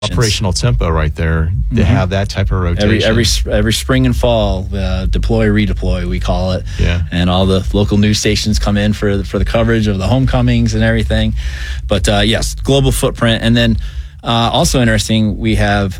operational tempo right there to have that type of rotation. Every spring and fall, deploy, redeploy, we call it. Yeah. And all the local news stations come in for the coverage of the homecomings and everything. But yes, global footprint. And then also interesting, we have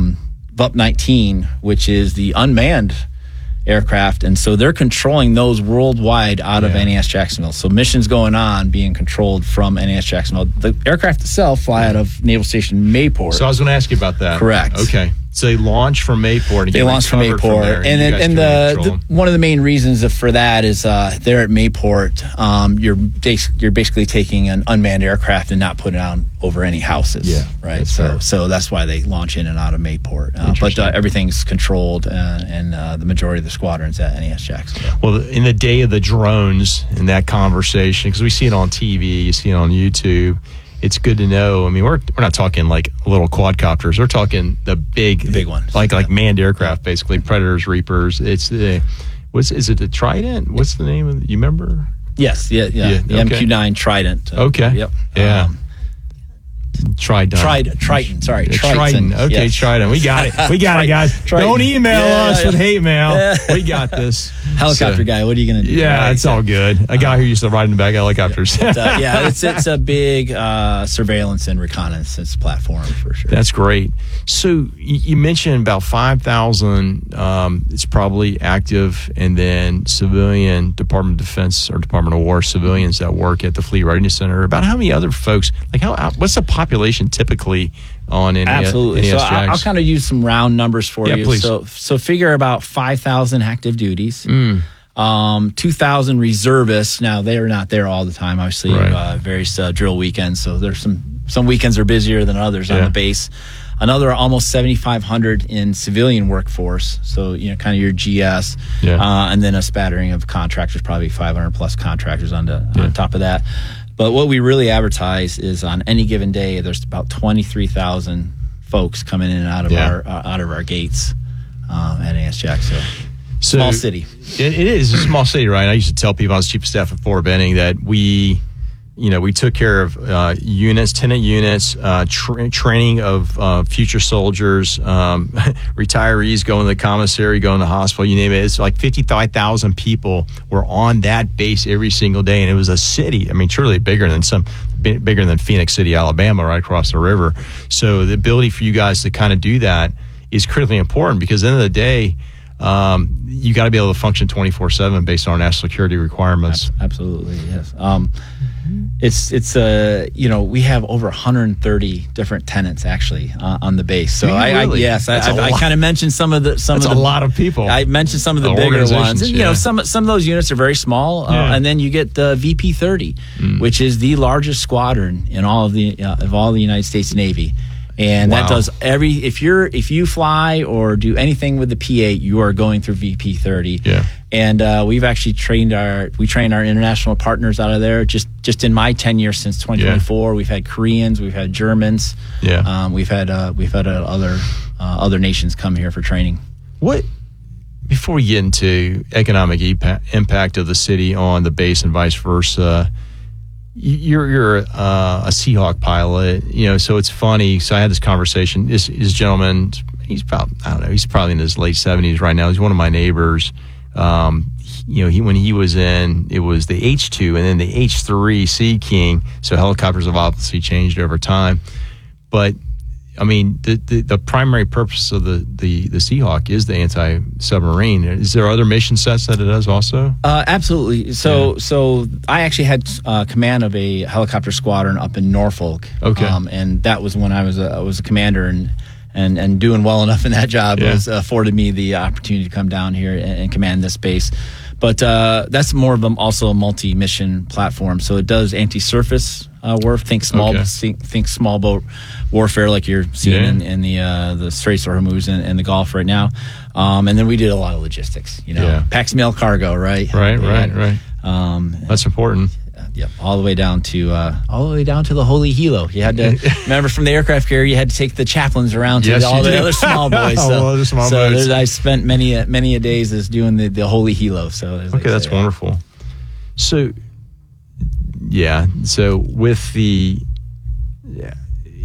VUP-19, which is the unmanned aircraft, and so they're controlling those worldwide out of NAS Jacksonville. So missions going on being controlled from NAS Jacksonville. The aircraft itself fly out of Naval Station Mayport. So I was going to ask you about that. Correct. Okay. So they launch from Mayport. And they launch from Mayport, and the one of the main reasons for that is there at Mayport, you're basically taking an unmanned aircraft and not putting it on over any houses. Yeah, right. So that's why they launch in and out of Mayport. But everything's controlled, and the majority of the squadrons at NAS Jacksonville. Well, in the day of the drones, in that conversation, because we see it on TV, you see it on YouTube. It's good to know. I mean, we're not talking like little quadcopters. We're talking the big ones, like manned aircraft, basically Predators, Reapers. It's is it the Trident? What's the name of you remember? Yes, the MQ-9 Trident. Okay. Yep. Yeah. Triton. Sorry. Triton. Okay, yes. Trident. We got it. We got it, guys. Triton. Don't email us with hate mail. We got this. Helicopter guy, what are you going to do? Yeah, it's all good. A guy who used to ride in the back of helicopters. It's a big surveillance and reconnaissance platform for sure. That's great. So you mentioned about 5,000. It's probably active, and then civilian Department of Defense or Department of War civilians that work at the Fleet Readiness Center. About how many other folks? Like what's the population typically on NAS? Absolutely. So I'll kind of use some round numbers for you. Please. So figure about 5,000 active duties. 2,000 reservists. Now they're not there all the time. Obviously, various drill weekends. So there's some weekends are busier than others on the base. Another almost 7,500 in civilian workforce. So kind of your GS, and then a spattering of contractors, probably 500 plus contractors on top of that. But what we really advertise is on any given day, there's about 23,000 folks coming in and out of our gates at NAS Jacksonville. Small city. It is a small city, right? I used to tell people, I was chief of staff at Fort Benning, that we took care of tenant units, training of future soldiers, retirees going to the commissary, going to the hospital, you name it. It's like 55,000 people were on that base every single day, and it was a city. I mean, truly bigger than Phoenix City, Alabama, right across the river. So the ability for you guys to kind of do that is critically important, because at the end of the day, you got to be able to function 24/7 based on our national security requirements. Absolutely, yes. We have over 130 different tenants actually on the base. So really? I kind of mentioned some of the a lot of people. I mentioned some of the bigger ones, and some of those units are very small. And then you get the VP-30, which is the largest squadron in all of the United States Navy. And that does if you fly or do anything with the P-8, you are going through VP-30. Yeah. And we've actually trained our international partners out of there. Just in my tenure since 2024, we've had Koreans, we've had Germans, we've had other nations come here for training. Before we get into economic impact of the city on the base and vice versa, you're a Seahawk pilot, so it's funny. So I had this conversation. This gentleman, he's probably in his late 70s right now. He's one of my neighbors. When he was in, it was the H2 and then the H3 Sea King. So helicopters have obviously changed over time. But I mean, the primary purpose of the Seahawk is the anti-submarine. Is there other mission sets that it does also? Absolutely. So I actually had command of a helicopter squadron up in Norfolk. Okay. And that was when I was a commander, and doing well enough in that job was afforded me the opportunity to come down here and command this base. But that's more of also a multi-mission platform. So it does anti-surface warfare. Think small boat warfare, like you're seeing in the Straits of Hormuz and the Gulf right now. And then we did a lot of logistics. Packs mail cargo, right? Right. That's important. Yep, all the way down to the Holy Hilo. You had to remember, from the aircraft carrier, you had to take the chaplains around to all the other small boys. So I spent many a days as doing the Holy Hilo. So that's wonderful. So with the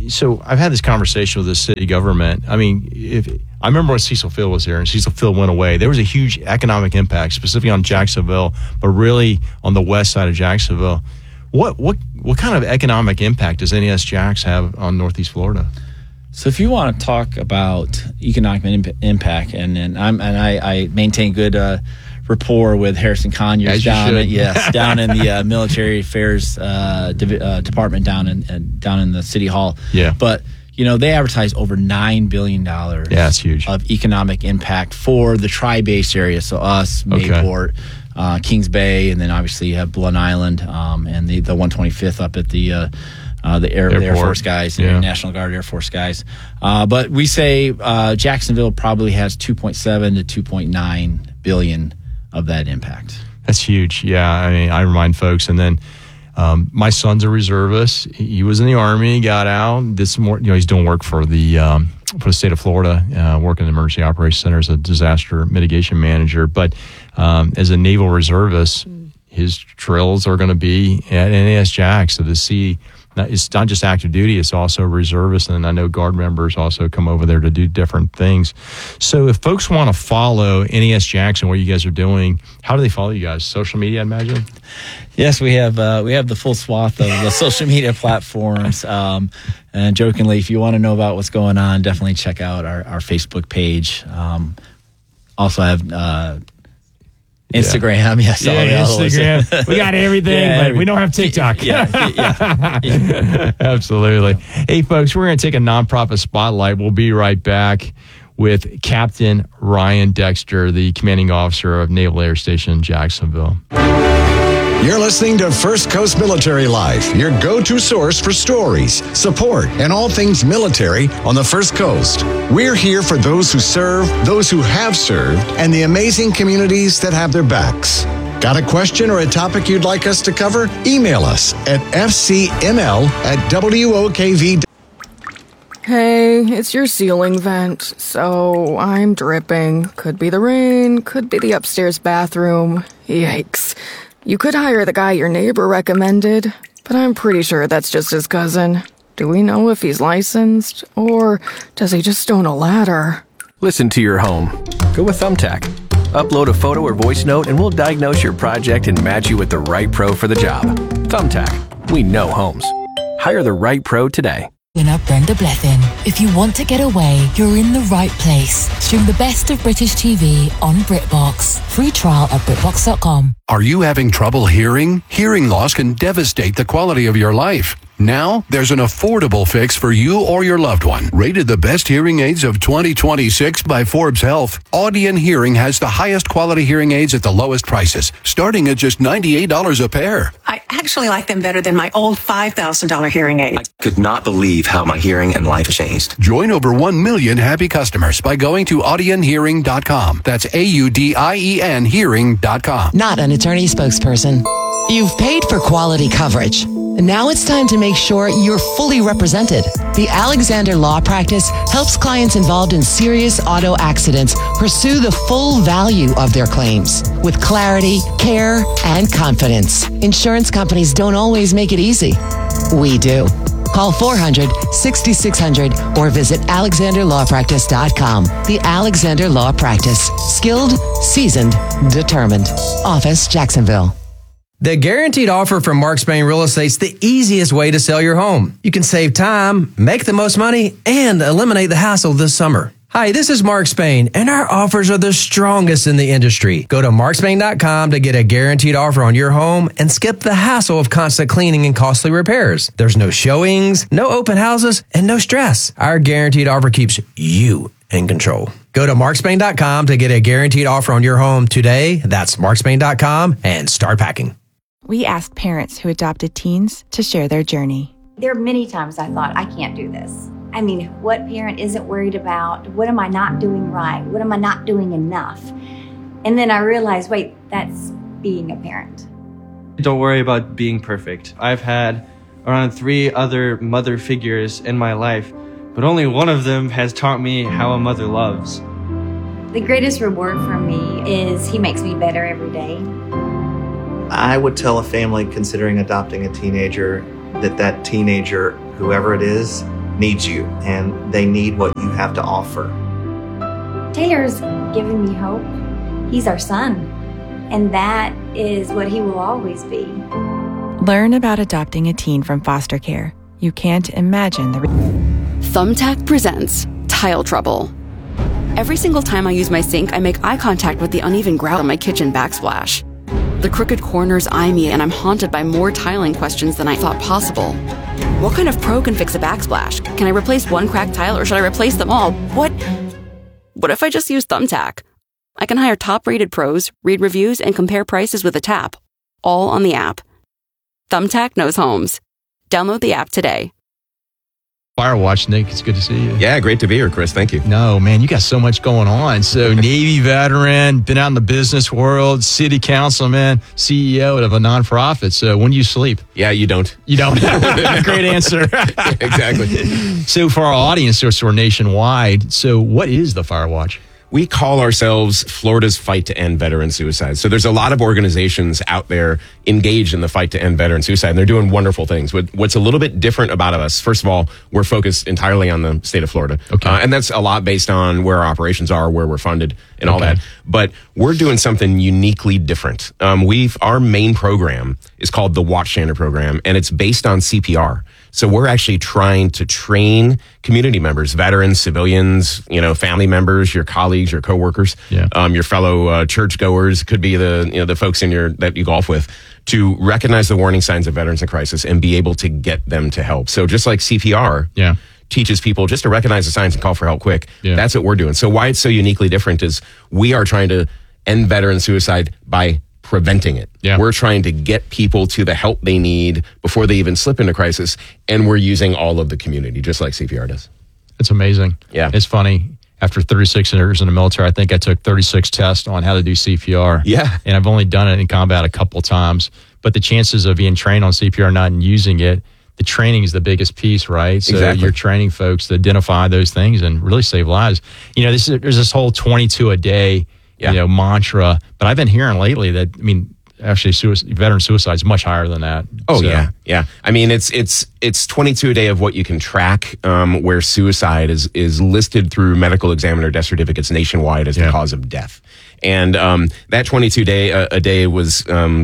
so I've had this conversation with the city government. I mean, I remember when Cecil Field was here and Cecil Field went away, there was a huge economic impact, specifically on Jacksonville, but really on the west side of Jacksonville. What kind of economic impact does NES Jax have on Northeast Florida? So if you want to talk about economic impact, and I maintain good rapport with Harrison Conyers down in the military affairs department down in the city hall. Yeah, but they advertise over $9 billion. Yeah, that's huge of economic impact for the tri-base area. So us, Mayport, Kings Bay, and then obviously you have Blount Island and the 125th up at the Air Force guys, and National Guard Air Force guys. But we say Jacksonville probably has 2.7 to 2.9 billion of that impact. That's huge. Yeah, I mean, I remind folks, and then my son's a reservist. He was in the Army, got out, did some more. He's doing work for the state of Florida, working in the Emergency Operations Center as a disaster mitigation manager. But as a naval reservist, his drills are going to be at NES Jax. So to see, it's not just active duty, it's also reservists, and I know Guard members also come over there to do different things. So if folks want to follow NES Jax and what you guys are doing, how do they follow you guys? Social media, I imagine? Yes, we have the full swath of the social media platforms. And jokingly, if you want to know about what's going on, definitely check out our Facebook page. Also have Instagram, yes. Instagram. We got everything, but we don't have TikTok. Yeah. Absolutely. Hey, folks, we're going to take a nonprofit spotlight. We'll be right back with Captain Ryan Dexter, the commanding officer of Naval Air Station Jacksonville. You're listening to First Coast Military Life, your go-to source for stories, support, and all things military on the First Coast. We're here for those who serve, those who have served, and the amazing communities that have their backs. Got a question or a topic you'd like us to cover? Email us at fcml@wokv. Hey, it's your ceiling vent, so I'm dripping. Could be the rain, could be the upstairs bathroom. Yikes. You could hire the guy your neighbor recommended, but I'm pretty sure that's just his cousin. Do we know if he's licensed, or does he just own a ladder? Listen to your home. Go with Thumbtack. Upload a photo or voice note and we'll diagnose your project and match you with the right pro for the job. Thumbtack. We know homes. Hire the right pro today. Winner Brenda Blethyn. If you want to get away, you're in the right place. Stream the best of British TV on BritBox. Free trial at BritBox.com. Are you having trouble hearing? Hearing loss can devastate the quality of your life. Now, there's an affordable fix for you or your loved one. Rated the best hearing aids of 2026 by Forbes Health, Audion Hearing has the highest quality hearing aids at the lowest prices, starting at just $98 a pair. I actually like them better than my old $5,000 hearing aid. I could not believe how my hearing and life changed. Join over 1 million happy customers by going to audionhearing.com. That's AUDIEN hearing.com. Not an attorney spokesperson. You've paid for quality coverage. Now it's time to make sure you're fully represented. The Alexander Law Practice helps clients involved in serious auto accidents pursue the full value of their claims with clarity, care, and confidence. Insurance companies don't always make it easy. We do. Call 400-6600 or visit alexanderlawpractice.com. The Alexander Law Practice. Skilled, seasoned, determined. Office, Jacksonville. The Guaranteed Offer from Mark Spain Real Estate's the easiest way to sell your home. You can save time, make the most money, and eliminate the hassle this summer. Hi, this is Mark Spain, and our offers are the strongest in the industry. Go to markspain.com to get a guaranteed offer on your home and skip the hassle of constant cleaning and costly repairs. There's no showings, no open houses, and no stress. Our guaranteed offer keeps you in control. Go to markspain.com to get a guaranteed offer on your home today. That's markspain.com and start packing. We asked parents who adopted teens to share their journey. There are many times I thought, I can't do this. I mean, what parent isn't worried about? What am I not doing right? What am I not doing enough? And then I realized, wait, that's being a parent. Don't worry about being perfect. I've had around 3 other mother figures in my life, but only one of them has taught me how a mother loves. The greatest reward for me is he makes me better every day. I would tell a family considering adopting a teenager that teenager, whoever it is, needs you, and they need what you have to offer. Taylor's given me hope. He's our son, and that is what he will always be. Learn about adopting a teen from foster care. You can't imagine the... Thumbtack presents Tile Trouble. Every single time I use my sink, I make eye contact with the uneven grout on my kitchen backsplash. The crooked corners eye me, and I'm haunted by more tiling questions than I thought possible. What kind of pro can fix a backsplash? Can I replace one cracked tile, or should I replace them all? What if I just use Thumbtack? I can hire top-rated pros, read reviews, and compare prices with a tap, all on the app. Thumbtack knows homes. Download the app today. Firewatch, Nick, it's good to see you. Yeah, great to be here, Chris. Thank you. No, man, you got so much going on. So Navy veteran, been out in the business world, city councilman, CEO of a nonprofit. So when do you sleep? Yeah, you don't. You don't. Great answer. Exactly. So for our audience, we're nationwide. So what is the Firewatch? We call ourselves Florida's fight to end veteran suicide. So there's a lot of organizations out there engaged in the fight to end veteran suicide, and they're doing wonderful things. What's a little bit different about us, first of all, we're focused entirely on the state of Florida. Okay. And that's a lot based on where our operations are, where we're funded, and all that. But we're doing something uniquely different. Our main program is called the Watchstander program, and it's based on CPR. So we're actually trying to train community members, veterans, civilians, family members, your colleagues, your coworkers, your fellow churchgoers, could be the folks that you golf with, to recognize the warning signs of veterans in crisis and be able to get them to help. So just like CPR teaches people just to recognize the signs and call for help quick, that's what we're doing. So why it's so uniquely different is we are trying to end veteran suicide by preventing it. We're trying to get people to the help they need before they even slip into crisis, and we're using all of the community, just like CPR does. It's amazing. Yeah. It's funny. After 36 years in the military, I think I took 36 tests on how to do CPR. Yeah. And I've only done it in combat a couple of times. But the chances of being trained on CPR, not using it, the training is the biggest piece, right? So you're training folks to identify those things and really save lives. There's this whole 22 a day mantra, but I've been hearing lately that, actually veteran suicide is much higher than that. Oh, so. Yeah. I mean, it's 22 a day of what you can track, where suicide is listed through medical examiner death certificates nationwide as the cause of death. And that 22 a day was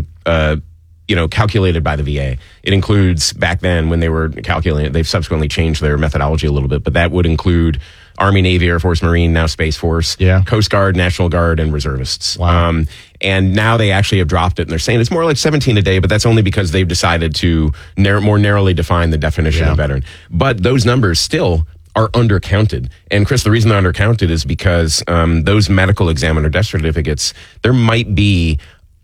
calculated by the VA. It includes, back then when they were calculating it, they've subsequently changed their methodology a little bit, but that would include Army, Navy, Air Force, Marine, now Space Force, Coast Guard, National Guard, and reservists. Wow. And now they actually have dropped it, and they're saying it's more like 17 a day, but that's only because they've decided to more narrowly define the definition of veteran. But those numbers still are undercounted. And Chris, the reason they're undercounted is because those medical examiner death certificates, there might be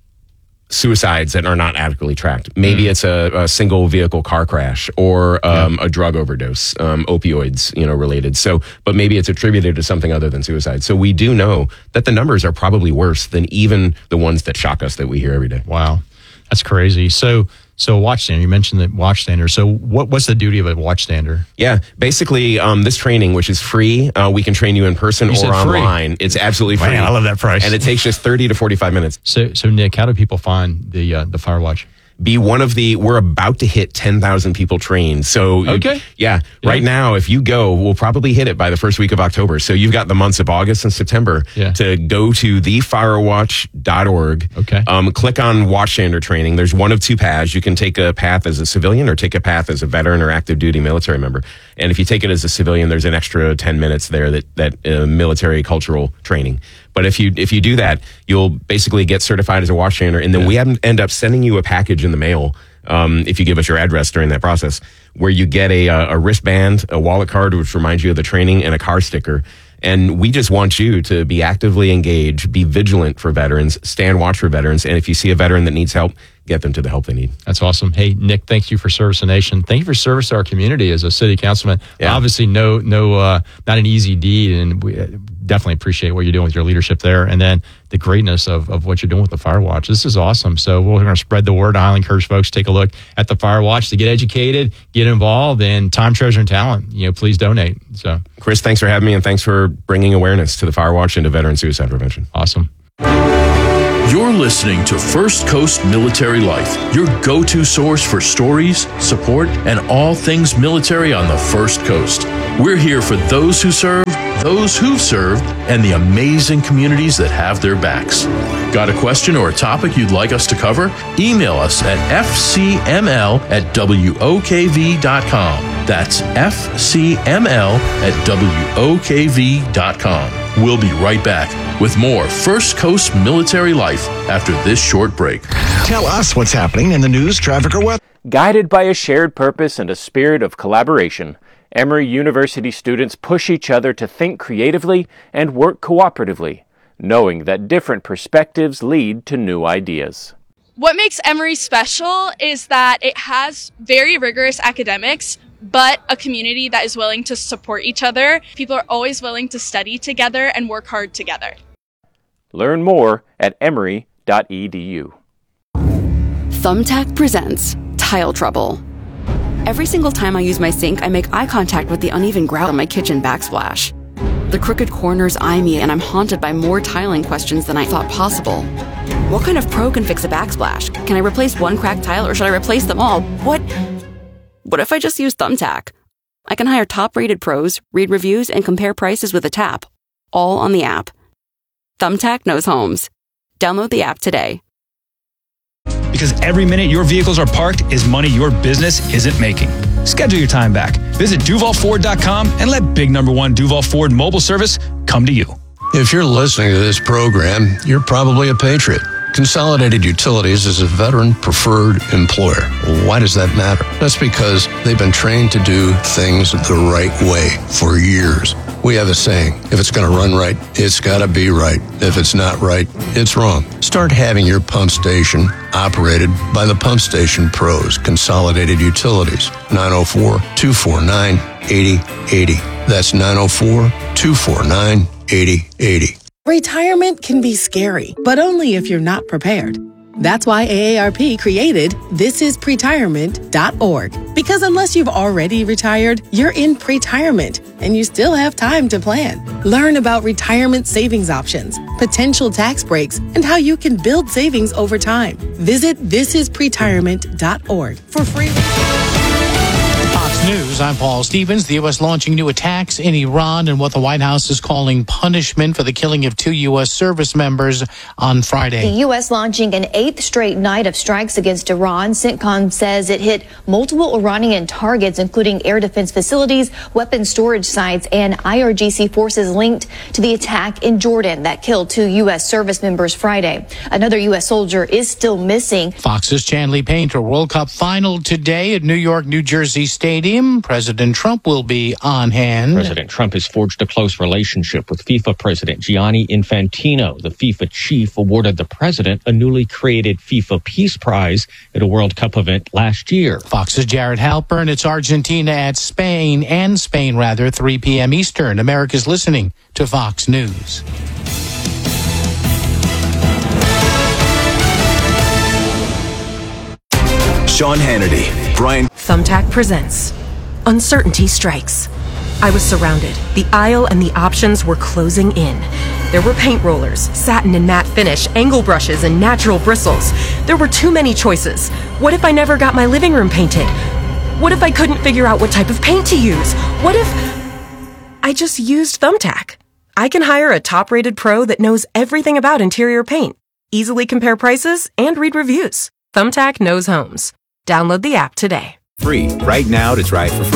suicides that are not adequately tracked. Maybe it's a single vehicle car crash or a drug overdose, opioids, related. So, but maybe it's attributed to something other than suicide. So we do know that the numbers are probably worse than even the ones that shock us that we hear every day. Wow. That's crazy. So Watchstander, you mentioned the Watchstander. So what's the duty of a Watchstander? Yeah, basically this training, which is free, we can train you in person or online. It's absolutely free. Man, I love that price. And it takes just 30 to 45 minutes. So Nick, how do people find the Firewatch? We're about to hit 10,000 people trained. So right now, if you go, we'll probably hit it by the first week of October. So you've got the months of August and September to go to thefirewatch.org. Okay. Click on Watchstander training. There's one of two paths. You can take a path as a civilian or take a path as a veteran or active duty military member. And if you take it as a civilian, there's an extra 10 minutes there that military cultural training. But if you do that, you'll basically get certified as a Watchstander, and then we end up sending you a package in the mail, if you give us your address during that process, where you get a wristband, a wallet card, which reminds you of the training, and a car sticker. And we just want you to be actively engaged, be vigilant for veterans, stand watch for veterans, and if you see a veteran that needs help, get them to the help they need. That's awesome. Hey, Nick, thank you for service to the nation. Thank you for service to our community as a city councilman. Yeah. Obviously, not an easy deed, and we definitely appreciate what you're doing with your leadership there, and then the greatness of what you're doing with the Firewatch. This is awesome. So we're going to spread the word. I highly encourage folks to take a look at the Firewatch to get educated, get involved, and time, treasure, and talent. Please donate. So, Chris, thanks for having me, and thanks for bringing awareness to the Firewatch and to veteran suicide prevention. Awesome. You're listening to First Coast Military Life, your go-to source for stories, support, and all things military on the First Coast. We're here for those who serve, those who've served, and the amazing communities that have their backs. Got a question or a topic you'd like us to cover? Email us at fcml@wokv.com. That's fcml@wokv.com. We'll be right back with more First Coast Military Life after this short break. Tell us what's happening in the news, traffic, or weather. Guided by a shared purpose and a spirit of collaboration, Emory University students push each other to think creatively and work cooperatively, knowing that different perspectives lead to new ideas. What makes Emory special is that it has very rigorous academics, but a community that is willing to support each other. People are always willing to study together and work hard together. Learn more at emory.edu. Thumbtack presents Tile Trouble. Every single time I use my sink, I make eye contact with the uneven grout on my kitchen backsplash. The crooked corners eye me, and I'm haunted by more tiling questions than I thought possible. What kind of pro can fix a backsplash? Can I replace one cracked tile, or should I replace them all? What if I just use Thumbtack? I can hire top-rated pros, read reviews, and compare prices with a tap, all on the app. Thumbtack knows homes. Download the app today. Because every minute your vehicles are parked is money your business isn't making. Schedule your time back. Visit DuvalFord.com and let Big Number 1 Duval Ford mobile service come to you. If you're listening to this program, you're probably a patriot. Consolidated Utilities is a veteran-preferred employer. Why does that matter? That's because they've been trained to do things the right way for years. We have a saying, if it's going to run right, it's got to be right. If it's not right, it's wrong. Start having your pump station operated by the Pump Station Pros, Consolidated Utilities, 904-249-8080. That's 904-249-8080. Retirement can be scary, but only if you're not prepared. That's why AARP created thisispretirement.org. Because unless you've already retired, you're in pretirement, and you still have time to plan. Learn about retirement savings options, potential tax breaks, and how you can build savings over time. Visit thisispretirement.org for free. Fox News, I'm Paul Stevens. The U.S. launching new attacks in Iran and what the White House is calling punishment for the killing of 2 U.S. service members on Friday. The U.S. launching an 8th straight night of strikes against Iran. CENTCOM says it hit multiple Iranian targets, including air defense facilities, weapons storage sites, and IRGC forces linked to the attack in Jordan that killed 2 U.S. service members Friday. Another U.S. soldier is still missing. Fox's Chanley Painter World Cup final today at New York, New Jersey Stadium. President Trump will be on hand. President Trump has forged a close relationship with FIFA President Gianni Infantino. The FIFA chief awarded the president a newly created FIFA Peace Prize at a World Cup event last year. Fox's Jared Halpern. It's Argentina at Spain, 3 p.m. Eastern. America's listening to Fox News. Sean Hannity, Brian. Thumbtack presents Uncertainty Strikes. I was surrounded. The aisle and the options were closing in. There were paint rollers, satin and matte finish, angle brushes, and natural bristles. There were too many choices. What if I never got my living room painted? What if I couldn't figure out what type of paint to use? What if I just used Thumbtack? I can hire a top-rated pro that knows everything about interior paint, easily compare prices, and read reviews. Thumbtack knows homes. Download the app today. Free right now to try it for free.